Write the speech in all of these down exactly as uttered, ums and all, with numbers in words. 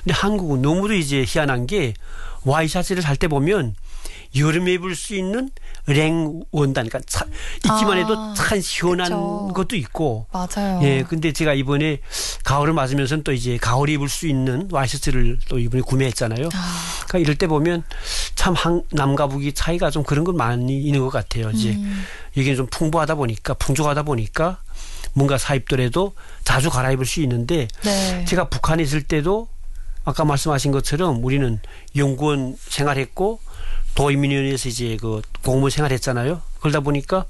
근데 한국은 너무도 이제 희한한 게 와이셔츠를 살 때 보면 여름에 입을 수 있는 랭 원단, 그러니까 차, 입기만 해도 아, 참 시원한 그쵸. 것도 있고. 맞아요. 예, 근데 제가 이번에 가을을 맞으면서는 또 이제 가을에 입을 수 있는 와이셔츠를 또 이번에 구매했잖아요. 아. 그러니까 이럴 때 보면 참 한, 남과 북이 차이가 좀 그런 건 많이 있는 것 같아요. 이제 음. 여기는 좀 풍부하다 보니까, 풍족하다 보니까 뭔가 사 입더라도 자주 갈아입을 수 있는데 네. 제가 북한에 있을 때도 아까 말씀하신 것처럼 우리는 연구원 생활했고 도인민위원회에서 이제 그 공무원 생활했잖아요. 그러다 보니까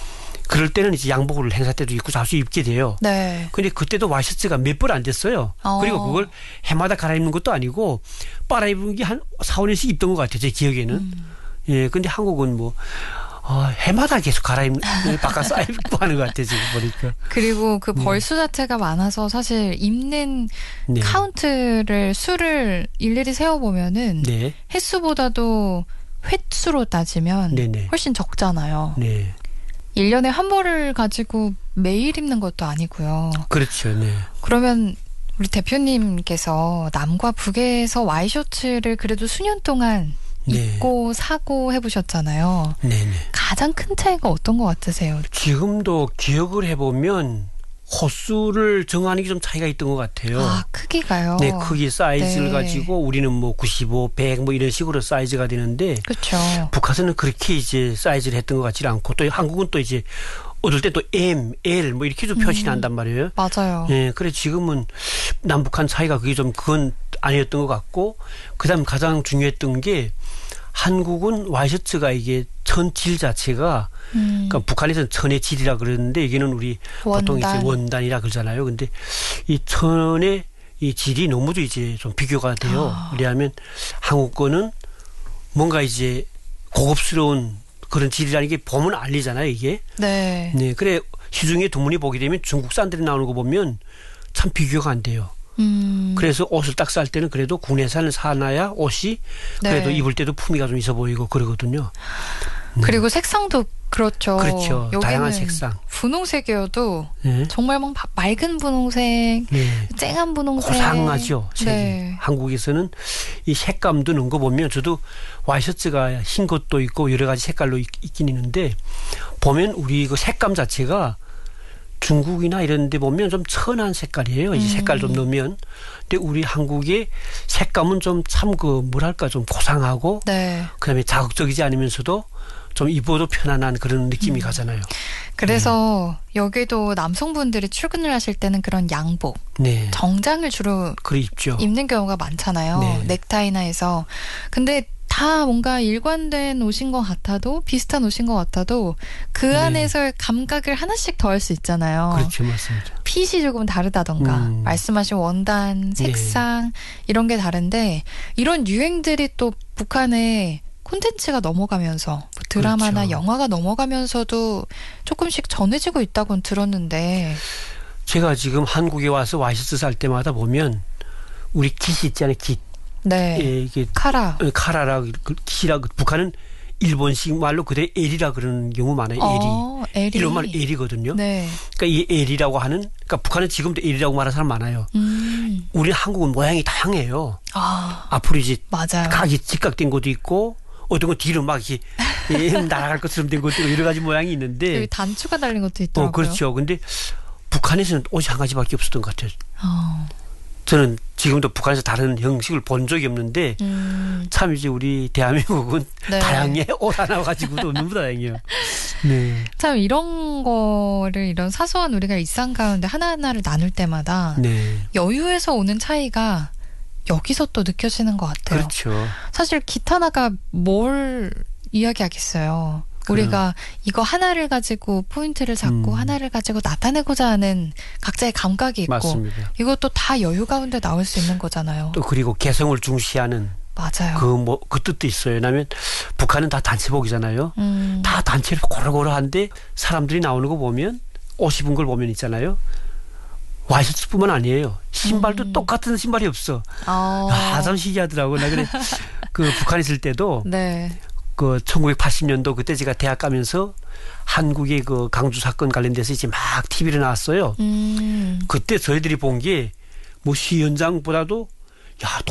그럴 때는 이제 양복을 행사 때도 입고 자주 입게 돼요. 네. 근데 그때도 와이셔츠가 몇 벌 안 됐어요. 어. 그리고 그걸 해마다 갈아입는 것도 아니고 빨아입은 게 한 사, 오 년씩 입던 것 같아요. 제 기억에는. 음. 예. 근데 한국은 뭐 어, 해마다 계속 갈아입는 바꿔서 입고 하는 것 같아요. 지금 보니까. 그리고 그 네. 벌수 자체가 많아서 사실 입는 네. 카운트를 수를 일일이 세어보면은 네. 횟수보다도 횟수로 따지면 네네. 훨씬 적잖아요. 네. 일 년에 한 벌을 가지고 매일 입는 것도 아니고요. 그렇죠. 네. 그러면 우리 대표님께서 남과 북에서 와이셔츠를 그래도 수년 동안 네. 입고 사고 해보셨잖아요. 네네. 가장 큰 차이가 어떤 것 같으세요? 지금도 기억을 해보면 호수를 정하는 게 좀 차이가 있던 것 같아요. 아, 크기가요? 네, 크기 사이즈를 네. 가지고 우리는 뭐 구십오, 백 뭐 이런 식으로 사이즈가 되는데 그렇죠. 북한에서는 그렇게 이제 사이즈를 했던 것 같지 않고 또 한국은 또 이제 얻을 때 또 M, L 뭐 이렇게 좀 표시 난단 말이에요. 맞아요. 예, 그래 지금은 남북한 차이가 그게 좀 그건 아니었던 것 같고 그다음 가장 중요했던 게 한국은 와이셔츠가 이게 천질 자체가 음. 그러니까 북한에서는 천의 질이라 그러는데 여기는 우리 보통 원단. 이제 원단이라 그러잖아요. 근데 이 천의 이 질이 너무도 이제 좀 비교가 돼요. 아. 왜냐하면 한국 거는 뭔가 이제 고급스러운 그런 질이라는 게 보면 알리잖아요, 이게. 네. 네, 그래 시중에 두문이 보게 되면 중국산들이 나오는 거 보면 참 비교가 안 돼요. 음. 그래서 옷을 딱 살 때는 그래도 국내산을 사놔야 옷이 네. 그래도 입을 때도 품위가 좀 있어 보이고 그러거든요. 그리고 색상도 그렇죠. 그렇죠. 여기는 다양한 색상. 분홍색이어도 네. 정말 막 맑은 분홍색, 네. 쨍한 분홍색. 고상하죠. 색이. 네. 한국에서는 이 색감도 넣은 거 보면 저도 와이셔츠가 흰 것도 있고 여러 가지 색깔로 있, 있긴 있는데 보면 우리 그 색감 자체가 중국이나 이런 데 보면 좀 천한 색깔이에요. 이 색깔 좀 넣으면. 근데 우리 한국의 색감은 좀 참 그 뭐랄까 좀 고상하고 네. 그다음에 자극적이지 않으면서도 좀 입어도 편안한 그런 느낌이 음. 가잖아요. 그래서 여기도 남성분들이 출근을 하실 때는 그런 양복, 네. 정장을 주로 그래 입죠. 입는 경우가 많잖아요. 네. 넥타이나 해서. 근데 다 뭔가 일관된 옷인 것 같아도 비슷한 옷인 것 같아도 그 네. 안에서의 감각을 하나씩 더할 수 있잖아요. 그렇죠. 맞습니다. 핏이 조금 다르다던가 음. 말씀하신 원단, 색상 이런 게 다른데 이런 유행들이 또 북한에 콘텐츠가 넘어가면서 뭐 드라마나 그렇죠. 영화가 넘어가면서도 조금씩 전해지고 있다고는 들었는데 제가 지금 한국에 와서 와이셔츠 살 때마다 보면 우리 깃이 있잖아요. 깃. 네. 예, 이게 카라. 카라라 그 깃이라 북한은 일본식 말로 그대 L이라 그러는 경우 많아요. 어, L이. L이. 일본 말로 L이거든요. 네. 그러니까 이 L이라고 하는 그러니까 북한은 지금도 L이라고 말하는 사람 많아요. 음. 우리 한국은 모양이 다양해요. 아, 앞으로 이제 맞아요. 각이 직각된 것도 있고 어떤 건 뒤로 막 이렇게 예, 날아갈 것처럼 된 것도 있고 여러 가지 모양이 있는데 여기 단추가 달린 것도 있더라고요. 어, 그렇죠. 근데 북한에서는 옷이 한 가지밖에 없었던 것 같아요. 어. 저는 지금도 북한에서 다른 형식을 본 적이 없는데 음. 참 이제 우리 대한민국은 네. 다양해. 옷 하나 가지고도 너무 다양해요. 네. 참 이런 거를 이런 사소한 우리가 일상 가운데 하나하나를 나눌 때마다 네. 여유에서 오는 차이가 여기서 또 느껴지는 것 같아요. 그렇죠. 사실 깃 하나가 뭘 이야기하겠어요. 우리가 이거 하나를 가지고 포인트를 잡고 음. 하나를 가지고 나타내고자 하는 각자의 감각이 있고 맞습니다. 이것도 다 여유 가운데 나올 수 있는 거잖아요. 또 그리고 개성을 중시하는 맞아요. 그 뭐 그 뜻도 있어요. 왜냐하면 북한은 다 단체복이잖아요. 음. 다 단체로 고루고루한데 사람들이 나오는 거 보면 옷 입은 걸 보면 있잖아요. 와이셔츠뿐만 아니에요. 신발도 음. 똑같은 신발이 없어. 어. 아, 참 신기하더라고. 나 그래 그 북한에 있을 때도 네. 그 천구백팔십 년도 그때 제가 대학 가면서 한국의 그 강주 사건 관련돼서 이제 막 티비로 나왔어요. 음. 그때 저희들이 본 게 뭐 시현장보다도 야